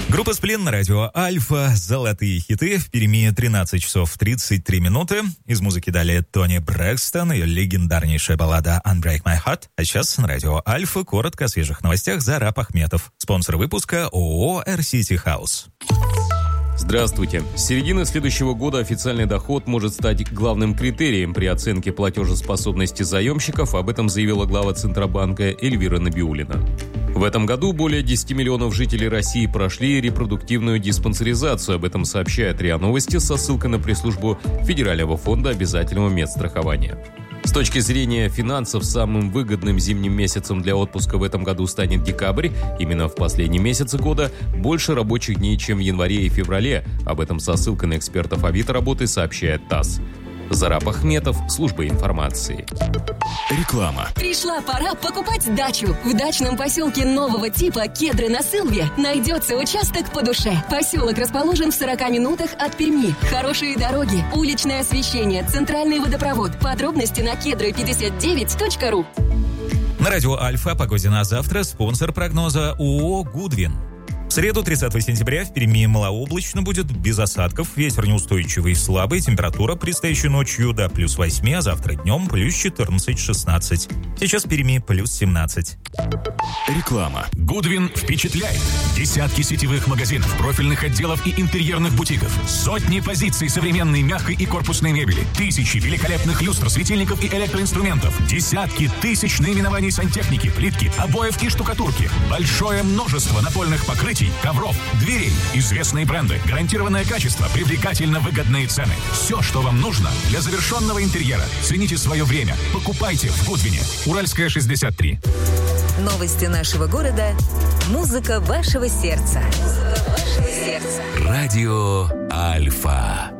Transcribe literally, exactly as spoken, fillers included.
Группа «Сплин» на радио «Альфа». Золотые хиты. В Перми тринадцать часов тридцать три минуты. Из музыки далее Тони Брэкстон и легендарнейшая баллада «Unbreak My Heart». А сейчас на радио «Альфа» коротко о свежих новостях. Зараб Ахметов. Спонсор выпуска ООО «Эр-Сити Хаус». Здравствуйте. С середины следующего года официальный доход может стать главным критерием при оценке платежеспособности заемщиков, об этом заявила глава Центробанка Эльвира Набиуллина. В этом году более десять миллионов жителей России прошли репродуктивную диспансеризацию. Об этом сообщает РИА Новости со ссылкой на пресс-службу Федерального фонда обязательного медстрахования. С точки зрения финансов, самым выгодным зимним месяцем для отпуска в этом году станет декабрь. Именно в последние месяцы года больше рабочих дней, чем в январе и феврале. Об этом со ссылкой на экспертов Авито работы сообщает ТАСС. Зараб Ахметов, служба информации. Реклама. Пришла пора покупать дачу. В дачном поселке нового типа «Кедры на Сылве» найдется участок по душе. Поселок расположен в сорока минутах от Перми. Хорошие дороги, уличное освещение, центральный водопровод. Подробности на кедры пятьдесят девять точка ру. На радио «Альфа» о погоде на завтра. Спонсор прогноза ООО «Гудвин». В среду, тридцатого сентября, в Перми малооблачно будет, без осадков, ветер неустойчивый и слабый, температура предстоящей ночью до плюс восьми, а завтра днем плюс четырнадцать-шестнадцать. Сейчас в Перми плюс семнадцать. Реклама. Гудвин впечатляет. Десятки сетевых магазинов, профильных отделов и интерьерных бутиков. Сотни позиций современной мягкой и корпусной мебели. Тысячи великолепных люстр, светильников и электроинструментов. Десятки тысяч наименований сантехники, плитки, обоев и штукатурки. Большое множество напольных покрытий, ковров, дверей. Известные бренды, гарантированное качество, привлекательно выгодные цены. Все, что вам нужно для завершенного интерьера. Цените свое время. Покупайте в Гудвине. Уральская, шестьдесят три. Новости нашего города. Музыка вашего сердца. Музыка вашего сердца. Радио Альфа.